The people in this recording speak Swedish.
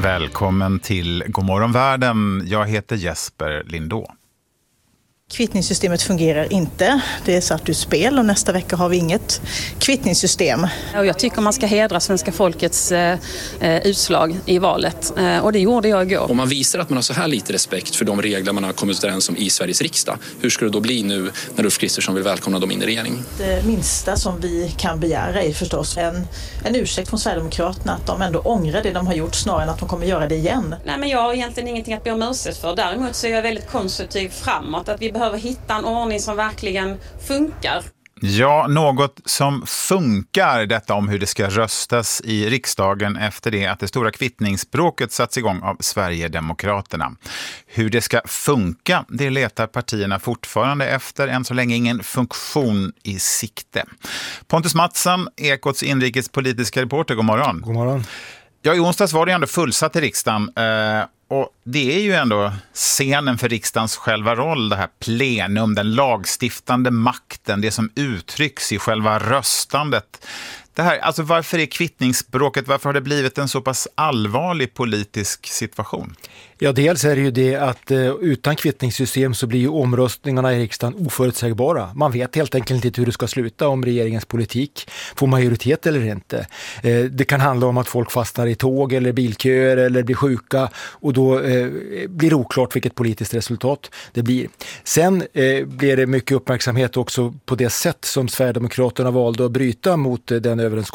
Välkommen till Godmorgon världen. Jag heter Jesper Lindå. Kvittningssystemet fungerar inte. Det är satt ur spel och nästa vecka har vi inget kvittningssystem. Jag tycker man ska hedra svenska folkets utslag i valet och det gjorde jag igår. Om man visar att man har så här lite respekt för de regler man har kommit överens om i Sveriges riksdag, hur ska det då bli nu när Ulf Kristersson vill välkomna dem in i regeringen? Det minsta som vi kan begära är förstås en ursäkt från Sverigedemokraterna att de ändå ångrar det de har gjort snarare än att de kommer göra det igen. Nej, men jag har egentligen ingenting att be om ursäkt för. Däremot så är jag väldigt konstruktiv framåt att vi behöver hitta en ordning som verkligen funkar. Ja, något som funkar, detta om hur det ska röstas i riksdagen efter det att det stora kvittningsbråket satts igång av Sverigedemokraterna. Hur det ska funka, det letar partierna fortfarande efter, än så länge ingen funktion i sikte. Pontus Mattsson, Ekots inrikespolitiska reporter, god morgon. God morgon. Ja, i onsdags var det ändå fullsatt i riksdagen och det är ju ändå scenen för riksdagens själva roll, det här plenum, den lagstiftande makten, det som uttrycks i själva röstandet. Det här, alltså varför är kvittningsbråket, varför har det blivit en så pass allvarlig politisk situation? Ja, dels är det ju det att utan kvittningssystem så blir ju omröstningarna i riksdagen oförutsägbara. Man vet helt enkelt inte hur det ska sluta om regeringens politik får majoritet eller inte. Det kan handla om att folk fastnar i tåg eller bilköer eller blir sjuka och då blir det oklart vilket politiskt resultat det blir. Sen blir det mycket uppmärksamhet också på det sätt som Sverigedemokraterna valde att bryta mot den överenskommelsen